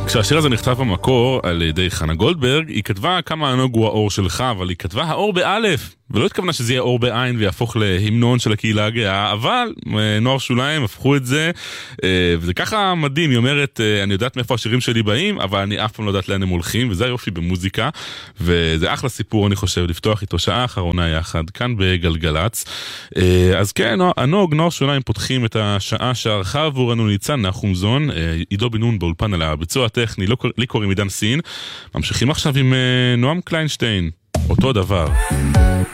כשהשיר הזה נכתב במקור על ידי חנה גולדברג, היא כתבה כמה הנוג הוא האור שלך, אבל היא כתבה האור באלף, ולא התכוונה שזה יהיה אור בעין ויהפוך להמנון של הקהילה הגאה, אבל נוער שוליים הפכו את זה, וזה ככה מדהים. היא אומרת, אני יודעת מאיפה השירים שלי באים, אבל אני אף פעם לא יודעת לאן הם הולכים, וזה היופי במוזיקה, וזה אחלה סיפור, אני חושב, לפתוח איתו שעה האחרונה יחד, כאן בגלגלץ. אז כן, הנוג, נוער שוליים פותחים את השעה שערכה עבורנו ניצן נחומזון, עידו בן נון באולפן על הביצוע הטכני, לי קוראים עידן סין. ממשיכים עכשיו עם נועם קליינשטיין, אותו דבר.